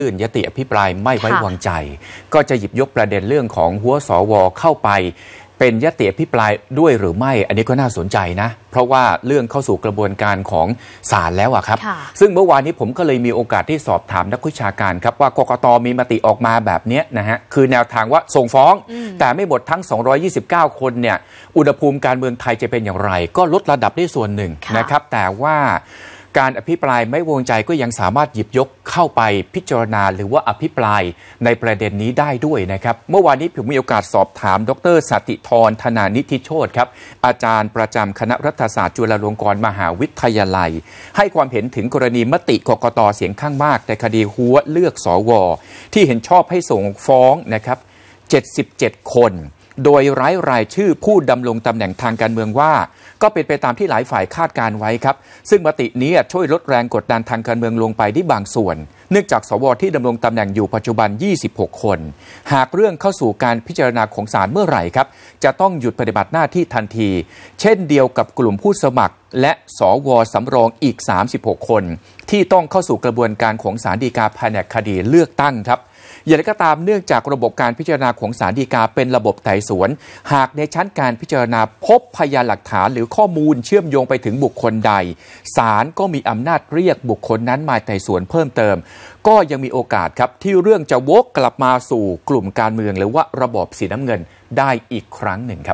ยื่นยติอภิปรายไม่ไว้วางใจก็จะหยิบยกประเด็นเรื่องของหัวสวเข้าไปเป็นยติอภิปรายด้วยหรือไม่อันนี้ก็น่าสนใจนะเพราะว่าเรื่องเข้าสู่กระบวนการของศาลแล้วครับซึ่งเมื่อวานนี้ผมก็เลยมีโอกาสที่สอบถามนักวิชาการครับว่ากกต.มีมติออกมาแบบนี้นะฮะคือแนวทางว่าส่งฟ้องแต่ไม่หมดทั้ง229คนเนี่ยอุณหภูมิการเมืองไทยจะเป็นอย่างไรก็ลดระดับได้ส่วนหนึ่งนะครับแต่ว่าการอภิปรายไม่ไว้วางใจก็ยังสามารถหยิบยกเข้าไปพิจารณาหรือว่าอภิปรายในประเด็นนี้ได้ด้วยนะครับเมื่อวานนี้ผมมีโอกาสสอบถามดร.สติธร ธนานิธิโชติครับอาจารย์ประจำคณะรัฐศาสตร์จุฬาลงกรณ์มหาวิทยาลัยให้ความเห็นถึงกรณีมติกกต.เสียงข้างมากในคดีหัวเลือกสว.ที่เห็นชอบให้ส่งฟ้องนะครับ77คนโดยไร้รายชื่อผู้ดำรงตำแหน่งทางการเมืองว่าก็เป็นไปตามที่หลายฝ่ายคาดการไว้ครับซึ่งมตินี้ช่วยลดแรงกดดันทางการเมืองลงไปได้บางส่วนเนื่องจากสวที่ดำรงตำแหน่งอยู่ปัจจุบัน26คนหากเรื่องเข้าสู่การพิจารณาของศาลเมื่อไหร่ครับจะต้องหยุดปฏิบัติหน้าที่ทันทีเช่นเดียวกับกลุ่มผู้สมัครและสวสำรองอีก36คนที่ต้องเข้าสู่กระบวนการของศาลฎีกาแผนกคดีเลือกตั้งครับอย่างไรก็ตามเนื่องจากระบบการพิจารณาของศาลฎีกาเป็นระบบไต่สวนหากในชั้นการพิจารณาพบพยานหลักฐานหรือข้อมูลเชื่อมโยงไปถึงบุคคลใดศาลก็มีอำนาจเรียกบุคคลนั้นมาไต่สวนเพิ่มเติมก็ยังมีโอกาสครับที่เรื่องจะวกกลับมาสู่กลุ่มการเมืองหรือว่าระบบสีน้ำเงินได้อีกครั้งหนึ่งครับ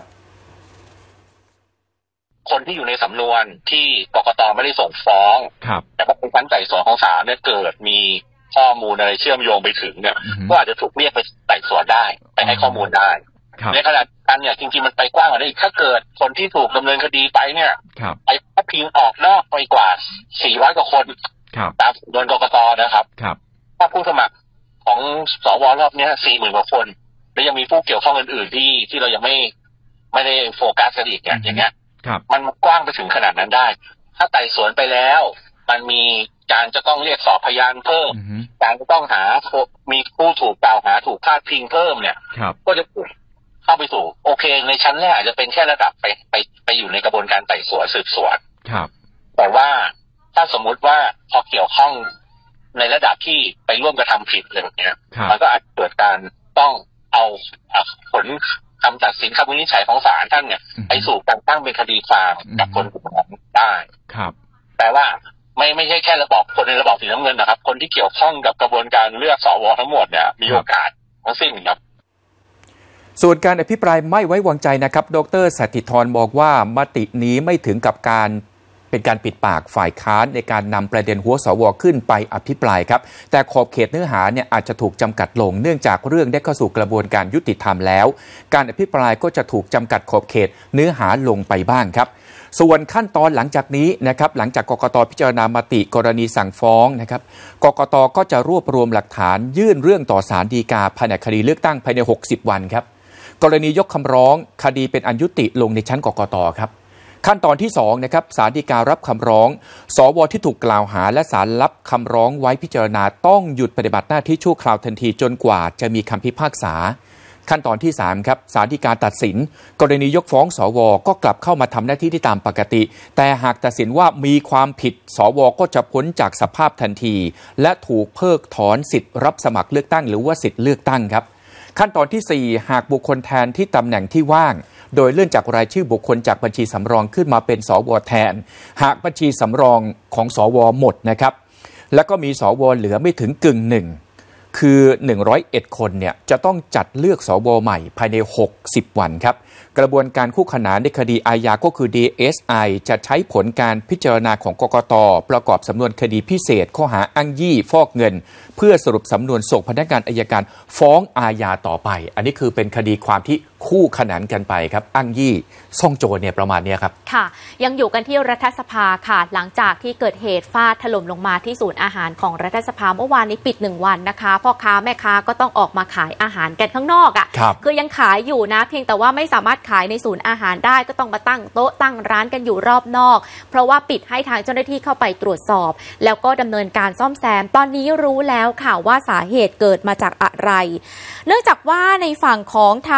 คนที่อยู่ในสำนวนที่กกต.ไม่ได้ส่งฟ้องแต่ว่าเป็นชั้นไต่สวนของศาลเนี่ยเกิดมีข้อมูลอะไรเชื่อมโยงไปถึงเนี่ยก็อาจจะถูกเรียกไปไต่สวนได้ไปให้ข้อมูลได้ในขณะนั้นเนี่ยจริงๆมันไปกว้างกว่านี้ถ้าเกิดคนที่ถูกดำเนินคดีไปเนี่ยไปพัดพิงออกนอกไปกว่า400กว่าคนตามสำนวนกกต.นะครับถ้าผู้สมัครของสวรอบนี้40,000กว่าคนแล้วยังมีผู้เกี่ยวข้องอื่นๆที่เรายังไม่ได้โฟกัสกันอีกเนี่ยอย่างเงี้ยมันกว้างไปถึงขนาดนั้นได้ถ้าไต่สวนไปแล้วมันมีการจะต้องเรียกสอบพยานเพิ่มการจะต้องมีผู้ถูกกล่าวหาถูกพาดพิงเพิ่มเนี่ยก็จะเข้าไปสู่โอเคในชั้นแรกอาจจะเป็นแค่ระดับไปอยู่ในกระบวนการไต่สวนสืบสวนแต่ว่าถ้าสมมุติว่าพอเกี่ยวข้องในระดับที่ไปร่วมกระทำผิดอะไรแบบนี้มันก็อาจเกิดการต้องเอาผลคำตัดสินคำวินิจฉัยของศาลท่านเนี่ยไปสู่การตั้งเป็นคดีความกับคนกลุ่มนั้นได้แต่ว่าไม่ใช่แค่ระบอบคนในระบอบสีน้ำเงินนะครับคนที่เกี่ยวข้องกับกระบวนการเลือกสวทั้งหมดเนี่ยมีโอกาสทั้งสิ้นครับส่วนการอภิปรายไม่ไว้วางใจนะครับดร.สถิธรบอกว่ามตินี้ไม่ถึงกับเป็นการปิดปากฝ่ายค้านในการนำประเด็นหัวสวขึ้นไปอภิปรายครับแต่ขอบเขตเนื้อหาเนี่ยอาจจะถูกจำกัดลงเนื่องจากเรื่องได้เข้าสู่กระบวนการยุติธรรมแล้วการอภิปรายก็จะถูกจำกัดขอบเขตเนื้อหาลงไปบ้างครับส่วนขั้นตอนหลังจากนี้นะครับหลังจากกกต.พิจารณามติกรณีสั่งฟ้องนะครับกกต.ก็จะรวบรวมหลักฐานยื่นเรื่องต่อศาลฎีกาแผนกคดีเลือกตั้งภายใน60วันครับกรณียกคำร้องคดีเป็นอันยุติลงในชั้นกกต.ครับขั้นตอนที่2นะครับศาลฎีการับคำร้องสวที่ถูกกล่าวหาและศาลรับคำร้องไว้พิจารณาต้องหยุดปฏิบัติหน้าที่ชั่วคราวทันทีจนกว่าจะมีคำพิพากษาขั้นตอนที่3ครับศาลฎีกาตัดสินกรณียกฟ้องสวก็กลับเข้ามาทำหน้าที่ที่ตามปกติแต่หากตัดสินว่ามีความผิดสวก็จะพ้นจากสภาพทันทีและถูกเพิกถอนสิทธิ์รับสมัครเลือกตั้งหรือว่าสิทธิ์เลือกตั้งครับขั้นตอนที่4หากบุคคลแทนที่ตำแหน่งที่ว่างโดยเลื่อนจากรายชื่อบุคคลจากบัญชีสำรองขึ้นมาเป็นสวแทนหากบัญชีสำรองของสวหมดนะครับแล้วก็มีสวเหลือไม่ถึงกึ่งหนึ่งคือ101คนเนี่ยจะต้องจัดเลือกสวใหม่ภายใน60วันครับกระบวนการคู่ขนานในคดีอาญาก็คือ DSI จะใช้ผลการพิจารณาของกกต.ประกอบสำนวนคดีพิเศษข้อหาอ้างยี่ฟอกเงินเพื่อสรุปสำนวนส่งพนักงานอัยการฟ้องอาญาต่อไปอันนี้คือเป็นคดีความที่คู่ขนานกันไปครับอ้างยี่ซ่องโจรเนี่ยประมาณนี้ครับค่ะยังอยู่กันที่รัฐสภาค่ะหลังจากที่เกิดเหตุฟ้าถล่มลงมาที่ศูนย์อาหารของรัฐสภาเมื่อวานนี้ปิด1วันนะคะพ่อค้าแม่ค้าก็ต้องออกมาขายอาหารกันข้างนอกอ่ะคือยังขายอยู่นะเพียงแต่ว่าไม่สามารถขายในศูนย์อาหารได้ก็ต้องมาตั้งโต๊ะตั้งร้านกันอยู่รอบนอกเพราะว่าปิดให้ทางเจ้าหน้าที่เข้าไปตรวจสอบแล้วก็ดำเนินการซ่อมแซมตอนนี้รู้แล้วค่ะว่าสาเหตุเกิดมาจากอะไรเนื่องจากว่าในฝั่งของทางสำนัก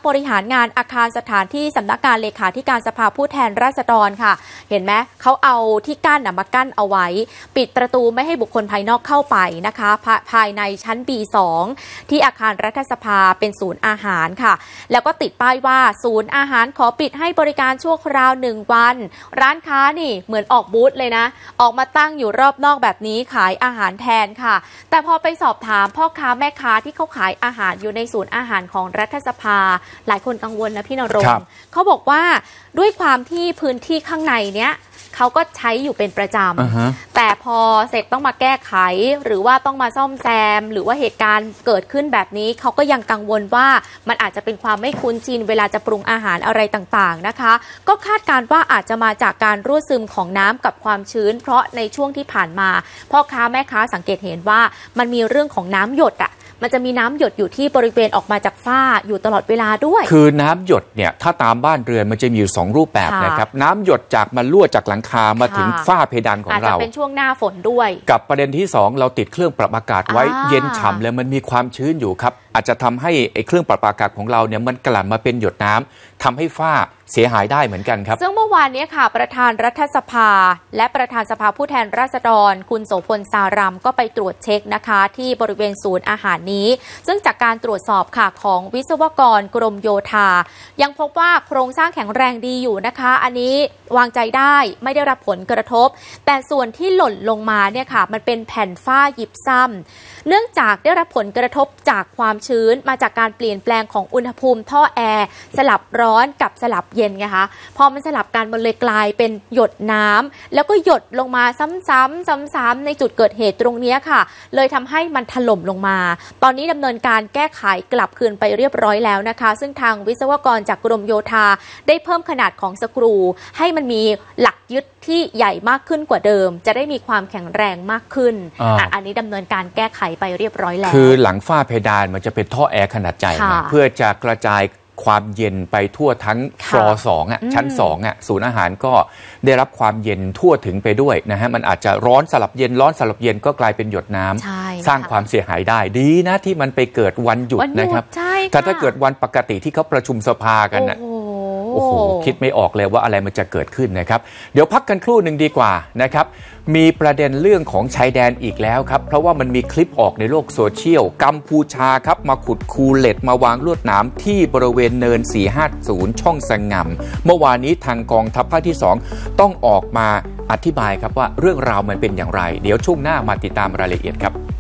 บริหารงานอาคารสถานที่สำนักงานเลขาธิการสภาผู้แทนราษฎรค่ะเห็นไหมเขาเอาที่กั้นมากั้นเอาไว้ปิดประตูไม่ให้บุคคลภายนอกเข้าไปนะคะภายในชั้น B2 ที่อาคารรัฐสภาเป็นศูนย์อาหารค่ะแล้วก็ติดป้ายว่าศูนย์อาหารขอปิดให้บริการชั่วคราว1 วันร้านค้านี่เหมือนออกบูธเลยนะออกมาตั้งอยู่รอบนอกแบบนี้ขายอาหารแทนค่ะแต่พอไปสอบถามพ่อค้าแม่ค้าที่เขาขายอาหารอยู่ในศูนย์อาหารของรัฐสภาหลายคนกังวลนะพี่ณรงค์เขาบอกว่าด้วยความที่พื้นที่ข้างในเนี้ยเขาก็ใช้อยู่เป็นประจำแต่พอเสร็จต้องมาแก้ไขหรือว่าต้องมาซ่อมแซมหรือว่าเหตุการณ์เกิดขึ้นแบบนี้เขาก็ยังกังวลว่ามันอาจจะเป็นความไม่คุ้นชินเวลาจะปรุงอาหารอะไรต่างๆนะคะก็คาดการณ์ว่าอาจจะมาจากการรั่วซึมของน้ำกับความชื้นเพราะในช่วงที่ผ่านมาพ่อค้าแม่ค้าสังเกตเห็นว่ามันมีเรื่องของน้ำหยดมันจะมีน้ำหยดอยู่ที่บริเวณออกมาจากฝ้าอยู่ตลอดเวลาด้วยคือน้ำหยดเนี่ยถ้าตามบ้านเรือนมันจะมีอยู่2รูปแบบนะครับน้ำหยดจากมันรั่วจากหลังคามาถึงฝ้าเพดานของเราอาจจะเป็นช่วงหน้าฝนด้วยกับประเด็นที่2เราติดเครื่องปรับอากาศไว้เย็นฉ่ำแล้วมันมีความชื้นอยู่ครับอาจจะทำให้ไอ้เครื่องปรับอากาศของเราเนี่ยมันกลั่นมาเป็นหยดน้ำทำให้ฝ้าเสียหายได้เหมือนกันครับซึ่งเมื่อวานนี้ค่ะประธานรัฐสภาและประธานสภาผู้แทนราษฎรคุณโสพลสารำก็ไปตรวจเช็คนะคะที่บริเวณศูนย์อาหารนี้ซึ่งจากการตรวจสอบค่ะของวิศวกรกรมโยธายังพบว่าโครงสร้างแข็งแรงดีอยู่นะคะอันนี้วางใจได้ไม่ได้รับผลกระทบแต่ส่วนที่หล่นลงมาเนี่ยค่ะมันเป็นแผ่นฝ้ายิบซ้ำเนื่องจากได้รับผลกระทบจากความชื้นมาจากการเปลี่ยนแปลงของอุณหภูมิท่อแอร์สลับร้อนกับสลับเย็นไงคะพอมันสลับกันมันเลยกลายเป็นหยดน้ำแล้วก็หยดลงมาซ้ำๆในจุดเกิดเหตุตรงนี้ค่ะเลยทำให้มันถล่มลงมาตอนนี้ดำเนินการแก้ไขกลับคืนไปเรียบร้อยแล้วนะคะซึ่งทางวิศวกรจากกรมโยธาได้เพิ่มขนาดของสกรูให้มันมีหลักยึดที่ใหญ่มากขึ้นกว่าเดิมจะได้มีความแข็งแรงมากขึ้นอันนี้ดำเนินการแก้ไขไปเรียบร้อยแล้วคือหลังฝ้าเพดานมันจะเป็นท่อแอร์ขนาดใหญ่เพื่อจะกระจายความเย็นไปทั่วทั้งฟลอร์2ชั้น2ศูนย์อาหารก็ได้รับความเย็นทั่วถึงไปด้วยนะฮะมันอาจจะร้อนสลับเย็นร้อนสลับเย็นก็กลายเป็นหยดน้ำสร้างความเสียหายได้ดีนะที่มันไปเกิดวันหยุดนะครับแต่ถ้าเกิดวันปกติที่เขาประชุมสภากันนะโอ้โหคิดไม่ออกเลยว่าอะไรมันจะเกิดขึ้นนะครับเดี๋ยวพักกันครู่หนึ่งดีกว่านะครับมีประเด็นเรื่องของชายแดนอีกแล้วครับเพราะว่ามันมีคลิปออกในโลกโซเชียลกัมพูชาครับมาขุดคูเหล็กมาวางลวดหนามที่บริเวณเนิน450ช่องสงํเมื่อวานนี้ทางกองทัพภาคที่2ต้องออกมาอธิบายครับว่าเรื่องราวมันเป็นอย่างไรเดี๋ยวช่วงหน้ามาติดตามรายละเอียดครับ